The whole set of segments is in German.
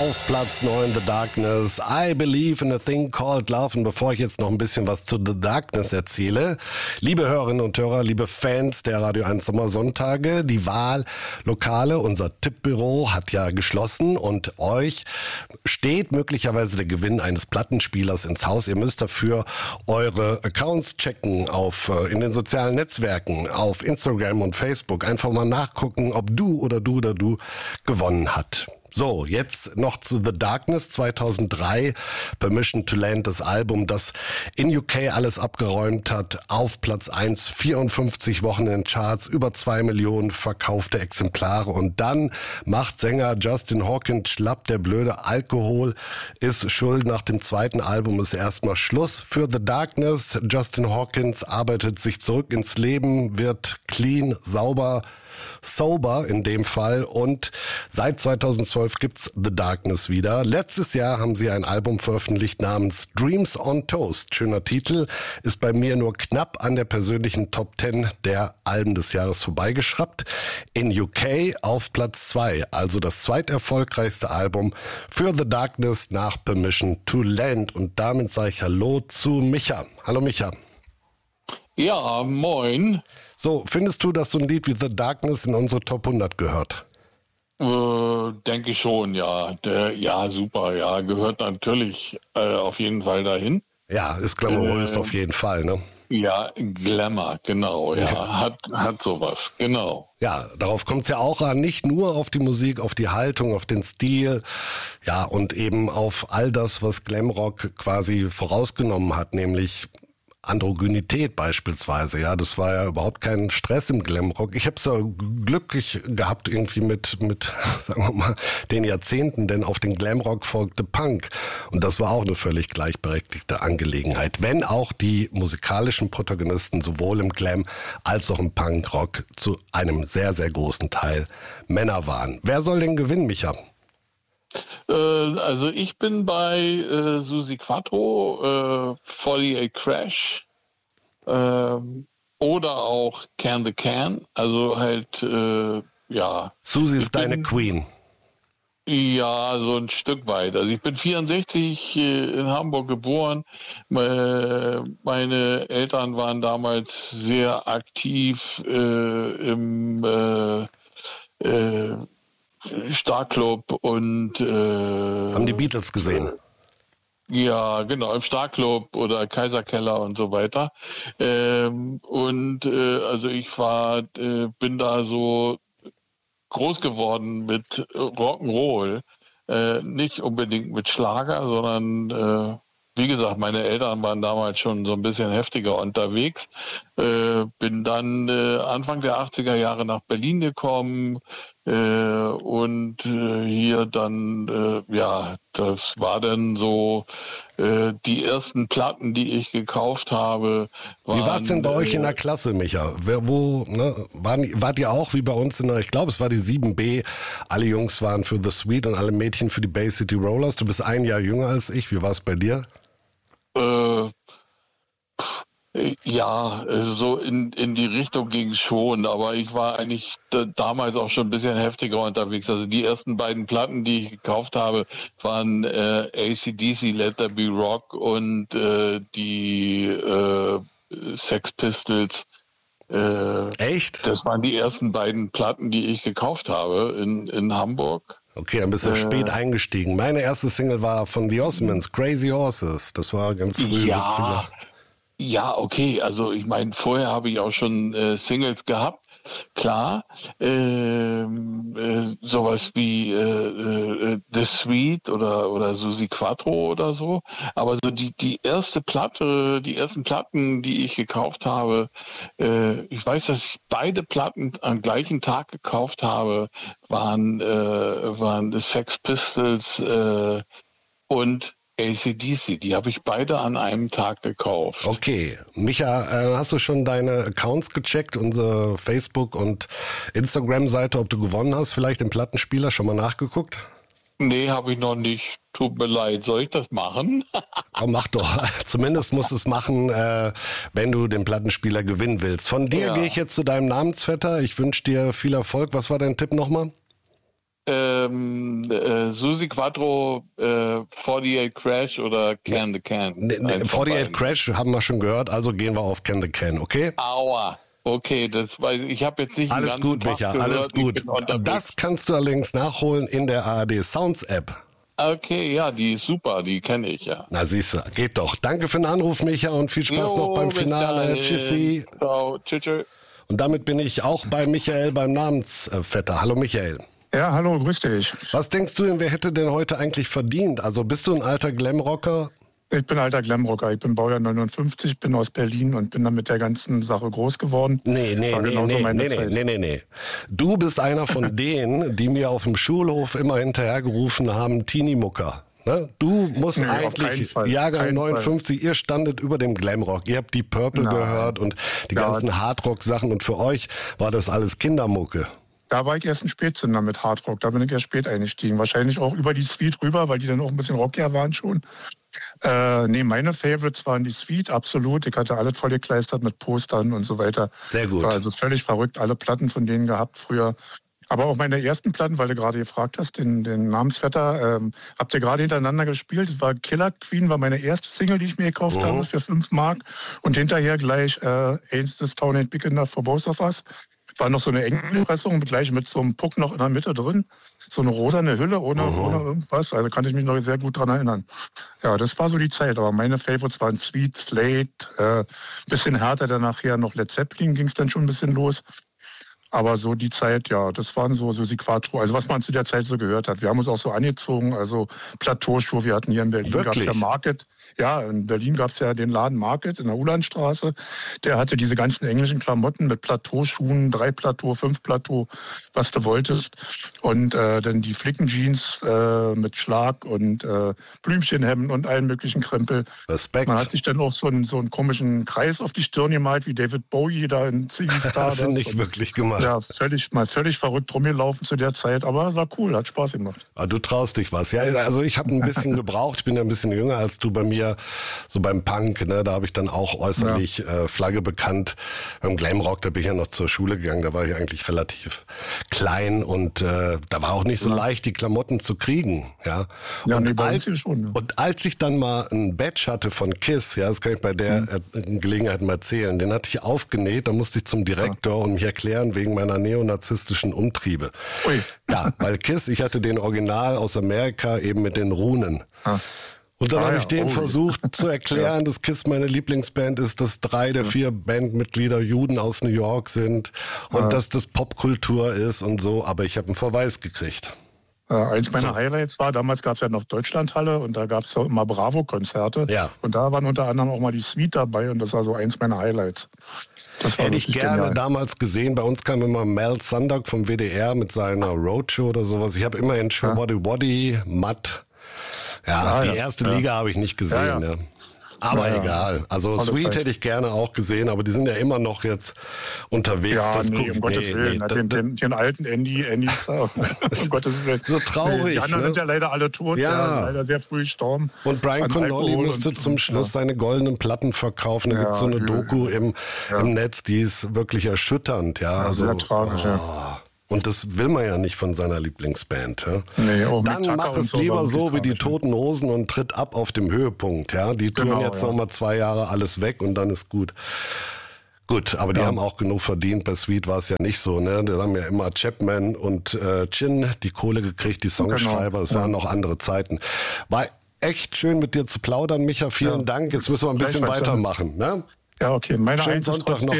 Auf Platz 9 The Darkness, I Believe in a Thing Called Love. Und bevor ich jetzt noch ein bisschen was zu The Darkness erzähle, liebe Hörerinnen und Hörer, liebe Fans der Radio 1 Sommersonntage, die Wahllokale, unser Tippbüro hat ja geschlossen und euch steht möglicherweise der Gewinn eines Plattenspielers ins Haus. Ihr müsst dafür eure Accounts checken in den sozialen Netzwerken, auf Instagram und Facebook. Einfach mal nachgucken, ob du oder du gewonnen hat. So, jetzt noch zu The Darkness 2003, Permission to Land, das Album, das in UK alles abgeräumt hat, auf Platz 1, 54 Wochen in den Charts, über 2 Millionen verkaufte Exemplare und dann macht Sänger Justin Hawkins schlapp, der blöde Alkohol ist schuld, nach dem zweiten Album ist erstmal Schluss für The Darkness. Justin Hawkins arbeitet sich zurück ins Leben, wird clean, sober in dem Fall und seit 2012 gibt's The Darkness wieder. Letztes Jahr haben sie ein Album veröffentlicht namens Dreams on Toast. Schöner Titel, ist bei mir nur knapp an der persönlichen Top 10 der Alben des Jahres vorbeigeschraubt. In UK auf Platz 2, also das zweiterfolgreichste Album für The Darkness nach Permission to Land. Und damit sage ich Hallo zu Micha. Hallo Micha. Ja, moin. So, findest du, dass so ein Lied wie The Darkness in unsere Top 100 gehört? Denke ich schon, ja. Ja, super, ja. Gehört natürlich auf jeden Fall dahin. Ja, ist glamourös auf jeden Fall, ne? Ja, Glamour, genau, ja. Hat sowas, genau. Ja, darauf kommt es ja auch an, nicht nur auf die Musik, auf die Haltung, auf den Stil, ja, und eben auf all das, was Glamrock quasi vorausgenommen hat, nämlich Androgynität beispielsweise, ja, das war ja überhaupt kein Stress im Glamrock. Ich habe es ja glücklich gehabt irgendwie mit, sagen wir mal, den Jahrzehnten, denn auf den Glamrock folgte Punk und das war auch eine völlig gleichberechtigte Angelegenheit, wenn auch die musikalischen Protagonisten sowohl im Glam als auch im Punkrock zu einem sehr, sehr großen Teil Männer waren. Wer soll denn gewinnen, Micha? Also ich bin bei Suzi Quatro, 48 Crash oder auch Can the Can. Also halt, ja. Suzi ist deine Queen. Ja, so ein Stück weit. Also ich bin 64 in Hamburg geboren. Meine Eltern waren damals sehr aktiv im Starclub und haben die Beatles gesehen? Ja, genau, im Starclub oder Kaiserkeller und so weiter. Also ich bin da so groß geworden mit Rock'n'Roll, nicht unbedingt mit Schlager, sondern wie gesagt, meine Eltern waren damals schon so ein bisschen heftiger unterwegs. Bin dann Anfang der 80er Jahre nach Berlin gekommen und hier dann, ja, das war dann so die ersten Platten, die ich gekauft habe. Wie war es denn bei euch in der Klasse, Micha? Wart ihr auch wie bei uns ich glaube, es war die 7B, alle Jungs waren für The Sweet und alle Mädchen für die Bay City Rollers. Du bist ein Jahr jünger als ich, wie war es bei dir? Ja, so in die Richtung ging es schon, aber ich war eigentlich damals auch schon ein bisschen heftiger unterwegs. Also die ersten beiden Platten, die ich gekauft habe, waren AC/DC, Let There Be Rock und die Sex Pistols. Echt? Das waren die ersten beiden Platten, die ich gekauft habe in Hamburg. Okay, dann bist du spät eingestiegen. Meine erste Single war von The Osmonds, Crazy Horses. Das war ganz früh, 70er. Ja, okay. Also ich meine, vorher habe ich auch schon Singles gehabt. Klar, sowas wie The Sweet oder Suzi Quatro oder so. Aber so die ersten Platten, die ich gekauft habe, ich weiß, dass ich beide Platten am gleichen Tag gekauft habe, waren The Sex Pistols und AC/DC, die habe ich beide an einem Tag gekauft. Okay. Micha, hast du schon deine Accounts gecheckt, unsere Facebook- und Instagram-Seite, ob du gewonnen hast, vielleicht im Plattenspieler, schon mal nachgeguckt? Nee, habe ich noch nicht. Tut mir leid. Soll ich das machen? Aber mach doch. Zumindest musst du es machen, wenn du den Plattenspieler gewinnen willst. Von dir gehe ich jetzt zu deinem Namensvetter. Ich wünsche dir viel Erfolg. Was war dein Tipp nochmal? Susi Quattro, 48 Crash oder Can the Can? Nee, 48 Crash haben wir schon gehört, also gehen wir auf Can the Can, okay? Aua. Okay, das weiß ich. Ich habe jetzt nicht alles den ganzen gut, Tag Micha, gehört. alles gut. Das kannst du allerdings nachholen in der ARD Sounds App. Okay, ja, die ist super, die kenne ich, ja. Na siehst du, geht doch. Danke für den Anruf, Micha, und viel Spaß noch beim Finale. Tschüssi. Ciao, tschüss. Und damit bin ich auch bei Michael beim Namensvetter. Hallo Michael. Ja, hallo, grüß dich. Was denkst du denn, wer hätte denn heute eigentlich verdient? Also bist du ein alter Glamrocker? Ich bin alter Glamrocker. Ich bin Baujahr 59, bin aus Berlin und bin dann mit der ganzen Sache groß geworden. Nee. Du bist einer von denen, die mir auf dem Schulhof immer hinterhergerufen haben, Teenie-Mucker. Ne? Du musst eigentlich, Jahrgang 59, ihr standet über dem Glamrock. Ihr habt die Purple gehört und die ganzen Hardrock-Sachen und für euch war das alles Kindermucke. Da war ich erst ein Spätzünder mit Hardrock. Da bin ich erst spät eingestiegen. Wahrscheinlich auch über die Sweet rüber, weil die dann auch ein bisschen rockiger waren schon. Meine Favorites waren die Sweet, absolut. Ich hatte alles vollgekleistert mit Postern und so weiter. Sehr gut. War also völlig verrückt, alle Platten von denen gehabt früher. Aber auch meine ersten Platten, weil du gerade gefragt hast, den Namensvetter, habt ihr gerade hintereinander gespielt. Das war Killer Queen, war meine erste Single, die ich mir gekauft habe für 5 Mark. Und hinterher gleich Ain't This Town Ain't Big Enough for Both of Us. War noch so eine Engelpressung, gleich mit so einem Puck noch in der Mitte drin. So eine rosane Hülle ohne irgendwas. Also kann ich mich noch sehr gut dran erinnern. Ja, das war so die Zeit. Aber meine Favorites waren Sweet, Slade, bisschen härter, dann nachher noch Led Zeppelin ging es dann schon ein bisschen los. Aber so die Zeit, ja, das waren so die Quattro, also was man zu der Zeit so gehört hat. Wir haben uns auch so angezogen, also Plateauschuhe, wir hatten hier in Berlin, gab es ja Market. Ja, in Berlin gab es ja den Laden Market in der Ulandstraße. Der hatte diese ganzen englischen Klamotten mit Plateauschuhen, 3 Plateau, 5 Plateau, was du wolltest. Und dann die Flickenjeans mit Schlag und Blümchenhemden und allen möglichen Krempel. Respekt. Man hat sich dann auch so einen komischen Kreis auf die Stirn gemalt, wie David Bowie da in Ziggy Star. Hast du nicht wirklich gemacht. Ja, völlig verrückt rumgelaufen zu der Zeit, aber war cool, hat Spaß gemacht. Aber du traust dich was. Ja, also ich habe ein bisschen gebraucht, ich bin ja ein bisschen jünger als du bei mir, so beim Punk, ne, da habe ich dann auch äußerlich Flagge bekannt. Beim Glamrock, da bin ich ja noch zur Schule gegangen, da war ich eigentlich relativ klein und da war auch nicht so leicht, die Klamotten zu kriegen. Ja, und als ich dann mal ein Badge hatte von KISS, ja, das kann ich bei der Gelegenheit mal erzählen, den hatte ich aufgenäht, da musste ich zum Direktor und mich erklären, wegen meiner neonazistischen Umtriebe. Ui. Ja, weil KISS, ich hatte den Original aus Amerika eben mit den Runen. Und dann habe ich dem versucht zu erklären, dass KISS meine Lieblingsband ist, dass 3 der 4 Bandmitglieder Juden aus New York sind und dass das Popkultur ist und so, aber ich habe einen Verweis gekriegt. Eins meiner Highlights war, damals gab es ja noch Deutschlandhalle und da gab es ja immer Bravo-Konzerte. Ja. Und da waren unter anderem auch mal die Sweet dabei und das war so eins meiner Highlights. Hätte ich gerne damals gesehen. Bei uns kam immer Mel Sundock vom WDR mit seiner Roadshow oder sowas. Ich habe immerhin Waddy, Matt. Ja, die erste Liga habe ich nicht gesehen. Ja. Aber egal. Also Sweet hätte ich gerne auch gesehen, aber die sind ja immer noch jetzt unterwegs. Ja, um Gottes Willen. Den alten Andy um Gottes Willen. So traurig. Die anderen sind ja leider alle tot. Ja. Leider sehr früh gestorben. Und Brian Connolly musste zum Schluss seine goldenen Platten verkaufen. Da gibt es so eine Doku im Netz, die ist wirklich erschütternd. Ja, sehr tragisch, Und das will man ja nicht von seiner Lieblingsband. Ja? Nee, dann mach es lieber so wie die Toten Hosen und tritt ab auf dem Höhepunkt. Ja? Die tun jetzt noch mal 2 Jahre alles weg und dann ist gut. Gut, aber die haben auch genug verdient. Bei Sweet war es ja nicht so. Ne? Da haben ja immer Chapman und Chin die Kohle gekriegt, die Songschreiber. Es waren noch andere Zeiten. War echt schön mit dir zu plaudern, Micha. Vielen Dank. Jetzt müssen wir ein bisschen weitermachen. Ne? Ja, okay. Meine schönen Sonntag noch.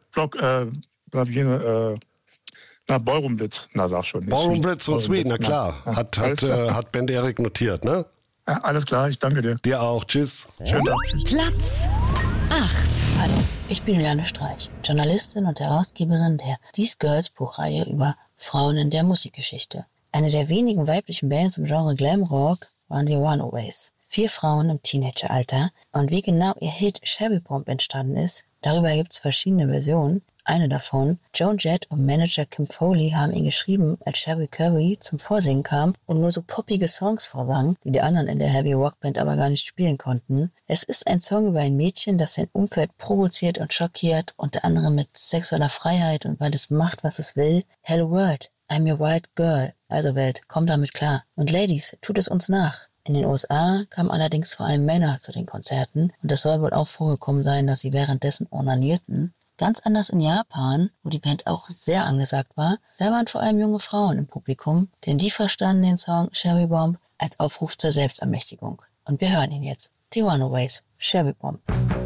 Ballroom-Blitz, sag schon. Ballroom-Blitz und Sweet, na klar. Hat Ben Erik notiert, ne? Ja, alles klar, ich danke dir. Dir auch, tschüss. Schönen Tag. Platz 8. Hallo, ich bin Juliane Streich, Journalistin und Herausgeberin der These Girls Buchreihe über Frauen in der Musikgeschichte. Eine der wenigen weiblichen Bands im Genre Glamrock waren die Runaways. 4 Frauen im Teenageralter. Und wie genau ihr Hit Cherry Bomb entstanden ist, darüber gibt es verschiedene Versionen. Eine davon, Joan Jett und Manager Kim Foley haben ihn geschrieben, als Sherry Curry zum Vorsingen kam und nur so poppige Songs vorsang, die die anderen in der Heavy Rock Band aber gar nicht spielen konnten. Es ist ein Song über ein Mädchen, das sein Umfeld provoziert und schockiert, unter anderem mit sexueller Freiheit und weil es macht, was es will. Hello World. I'm your wild girl. Also Welt, komm damit klar. Und Ladies, tut es uns nach. In den USA kamen allerdings vor allem Männer zu den Konzerten und es soll wohl auch vorgekommen sein, dass sie währenddessen onanierten. Ganz anders in Japan, wo die Band auch sehr angesagt war, da waren vor allem junge Frauen im Publikum, denn die verstanden den Song Cherry Bomb als Aufruf zur Selbstermächtigung. Und wir hören ihn jetzt. The Runaways, Cherry Bomb.